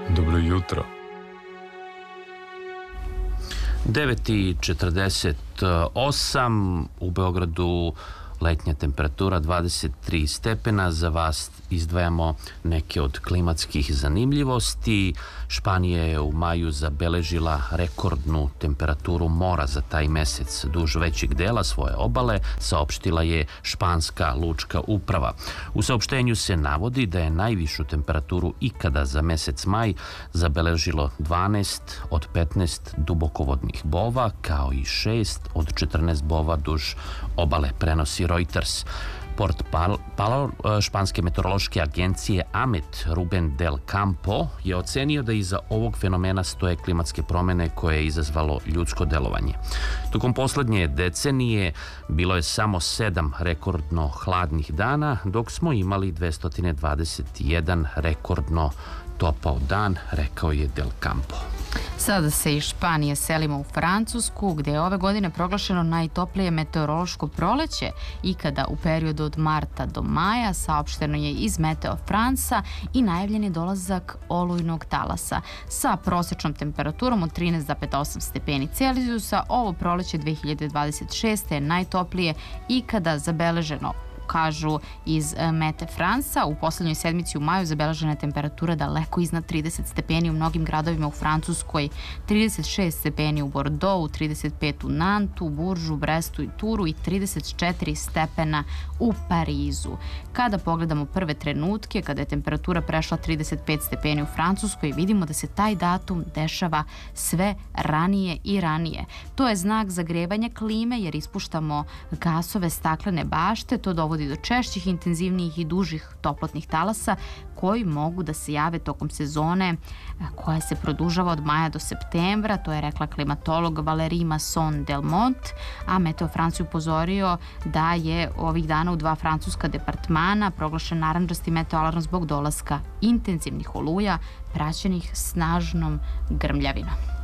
Dobro jutro. 9:48 u Beogradu, letnja temperatura 23 stepena. Za vas izdvajamo neke od klimatskih zanimljivosti. Španija je u maju zabeležila rekordnu temperaturu mora za taj mesec. Duž većeg dela svoje obale saopštila je španska lučka uprava. U saopštenju se navodi da je najvišu temperaturu ikada za mesec maj zabeležilo 12 od 15 dubokovodnih bova, kao i 6 od 14 bova duž obale, prenosi Reuters. Portparol španske meteorološke agencije AMET Ruben del Campo je ocenio da iza ovog fenomena stoje klimatske promene koje je izazvalo ljudsko delovanje. Tokom poslednje decenije bilo je samo 7 rekordno hladnih dana, dok smo imali 221 rekordno topao dan, rekao je Del Campo. Sada se iz Španije selimo u Francusku, gde je ove godine proglašeno najtoplije meteorološko proleće ikada u periodu od marta do maja. Saopšteno je iz Meteo Fransa i najavljen je dolazak olujnog talasa. Sa prosečnom temperaturom od 13,8 stepeni Celzijusa, ovo proleće 2026. je najtoplije ikada zabeleženo, kažu iz Mete Fransa. U poslednjoj sedmici u maju zabeležena je temperatura daleko iznad 30 stepeni u mnogim gradovima u Francuskoj, 36 stepeni u Bordeauxu, 35 u Nantu, Buržu, Brestu i Turu i 34 stepena u Parizu. Kada pogledamo prve trenutke, kada je temperatura prešla 35 stepeni u Francuskoj, vidimo da se taj datum dešava sve ranije i ranije. To je znak zagrevanja klime jer ispuštamo gasove staklene bašte. To dovodi do češćih, intenzivnijih i dužih toplotnih talasa koji mogu da se jave tokom sezone koja se produžava od maja do septembra. To je rekla klimatolog Valérie Masson-Delmotte, a Meteo France upozorio da je ovih dana u 2 francuska departmana proglašen narandžasti meteo alarm zbog dolaska intenzivnih oluja praćenih snažnom grmljavinom.